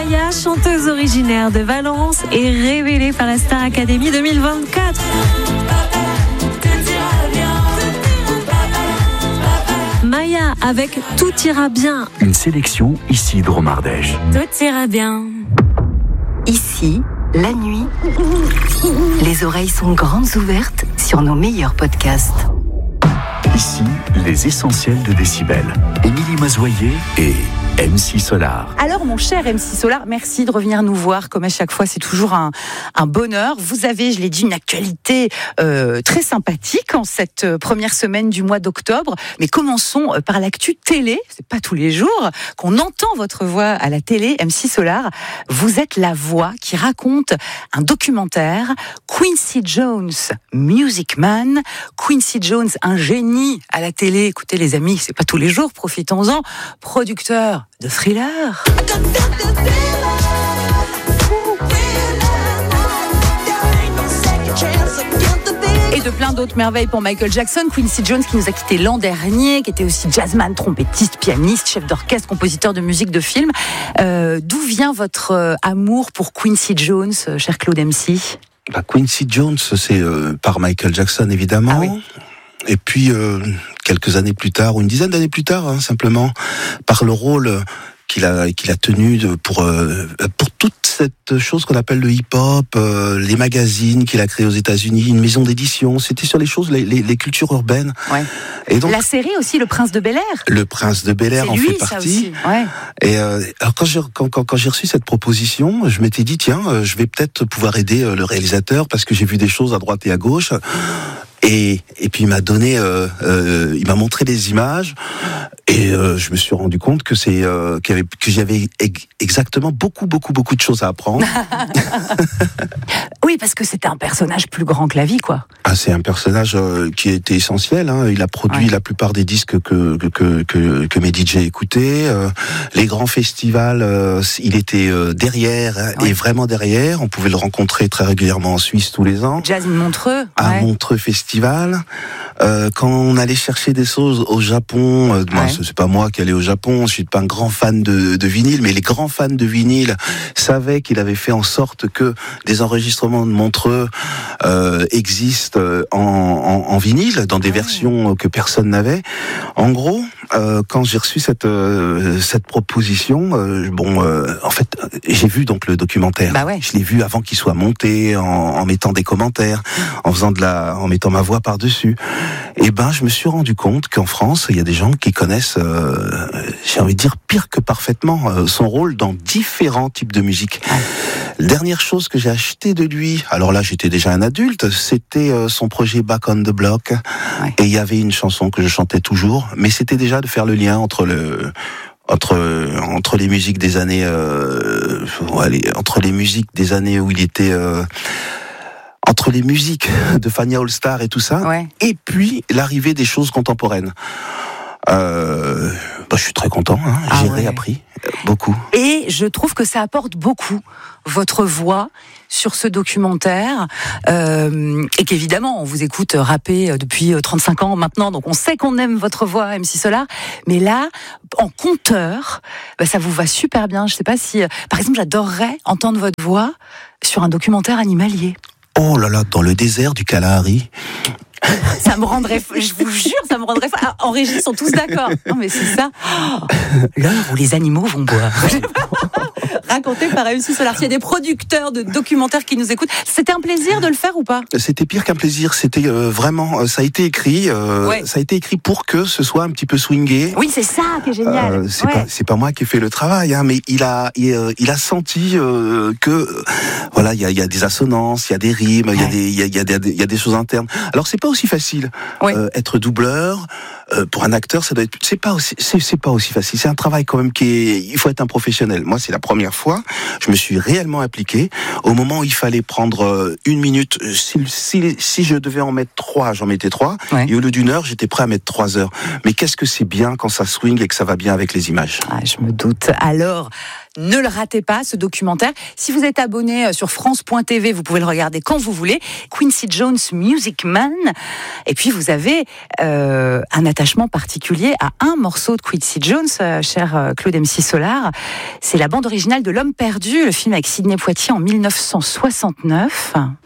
Maya, chanteuse originaire de Valence et révélée par la Star Academy 2024. Maya avec Tout ira bien. Une sélection Isidro Mardèche. Tout ira bien. Ici, la nuit, les oreilles sont grandes ouvertes sur nos meilleurs podcasts. Ici, les essentiels de Décibel. Émilie Mazoyer et MC Solar. Alors mon cher MC Solar, merci de revenir nous voir comme à chaque fois, c'est toujours un bonheur. Vous avez, je l'ai dit, une actualité très sympathique en cette première semaine du mois d'octobre. Mais commençons par l'actu télé, c'est pas tous les jours qu'on entend votre voix à la télé, MC Solar. Vous êtes la voix qui raconte un documentaire, Quincy Jones, Music Man. Quincy Jones, un génie à la télé, écoutez les amis, c'est pas tous les jours, profitons-en, producteur de Thriller. Et de plein d'autres merveilles pour Michael Jackson. Quincy Jones qui nous a quittés l'an dernier, qui était aussi jazzman, trompettiste, pianiste, chef d'orchestre, compositeur de musique de film. D'où vient votre amour pour Quincy Jones, cher Claude MC? Quincy Jones, c'est par Michael Jackson évidemment. Ah oui. Et puis quelques années plus tard, ou une dizaine d'années plus tard, simplement par le rôle qu'il a tenu pour toute cette chose qu'on appelle le hip-hop, les magazines qu'il a créés aux États-Unis, une maison d'édition. C'était sur les choses, les cultures urbaines. Ouais. Et donc, la série aussi, Le Prince de Bel-Air. Le Prince de Bel-Air en fait partie. Ouais. Et alors quand j'ai reçu cette proposition, je m'étais dit tiens, je vais peut-être pouvoir aider le réalisateur parce que j'ai vu des choses à droite et à gauche. Et puis il m'a donné, il m'a montré des images et je me suis rendu compte que que j'avais exactement beaucoup de choses à apprendre. Oui, parce que c'était un personnage plus grand que la vie, quoi. Ah, c'est un personnage qui était essentiel. Hein. Il a produit la plupart des disques que mes DJ écoutaient. Les grands festivals, il était derrière et vraiment derrière. On pouvait le rencontrer très régulièrement en Suisse tous les ans. Jazz Montreux. À Montreux Festival. Quand on allait chercher des choses au Japon, c'est pas moi qui allais au Japon, je suis pas un grand fan de vinyle, mais les grands fans de vinyle savaient qu'il avait fait en sorte que des enregistrements de Montreux existent en vinyle, dans des versions que personne n'avait. En gros, quand j'ai reçu cette proposition, en fait, j'ai vu donc le documentaire. Je l'ai vu avant qu'il soit monté, en mettant des commentaires, en mettant ma voix par-dessus. Et je me suis rendu compte qu'en France, il y a des gens qui connaissent, j'ai envie de dire, pire que parfaitement son rôle dans différents types de musique. La dernière chose que j'ai acheté de lui, alors là j'étais déjà un adulte, c'était son projet Back on the Block. Et il y avait une chanson que je chantais toujours, mais c'était déjà de faire le lien entre les musiques des années, entre les musiques des années où il était... entre les musiques de Fania All Star et tout ça, et puis l'arrivée des choses contemporaines. Je suis très content, j'ai réappris beaucoup. Et je trouve que ça apporte beaucoup, votre voix sur ce documentaire, et qu'évidemment, on vous écoute rapper depuis 35 ans maintenant, donc on sait qu'on aime votre voix, MC Solar, mais là, en conteur, ça vous va super bien. Je sais pas si, par exemple, j'adorerais entendre votre voix sur un documentaire animalier. Oh là là, dans le désert du Kalahari. Ça me rendrait, je vous jure, ça me rendrait. En régie, ils sont tous d'accord. Non, mais c'est ça. L'heure où les animaux vont boire. Raconté par MC Solar. Il y a des producteurs de documentaires qui nous écoutent. C'était un plaisir de le faire ou pas? C'était pire qu'un plaisir. C'était vraiment. Ça a été écrit. Ça a été écrit pour que ce soit un petit peu swingé. Oui, c'est ça qui est génial. C'est pas moi qui ai fait le travail, mais il a senti que voilà, il y a des assonances, il y a des rimes, il y a des choses internes. Alors c'est pas aussi facile. Être doubleur pour un acteur, ça doit être. C'est pas aussi facile. C'est un travail quand même il faut être un professionnel. Moi, c'est la première fois. Je me suis réellement appliqué. Au moment où il fallait prendre 1 minute, si je devais en mettre 3, j'en mettais 3. Et au lieu d'1 heure, j'étais prêt à mettre 3 heures. Mais qu'est-ce que c'est bien quand ça swing et que ça va bien avec les images. Je me doute. Alors, Ne le ratez pas, ce documentaire. Si vous êtes abonné sur France.tv, vous pouvez le regarder quand vous voulez. Quincy Jones, Music Man. Et puis, vous avez un attachement particulier à un morceau de Quincy Jones, cher Claude MC Solar. C'est la bande originale de L'Homme perdu, le film avec Sidney Poitier en 1969.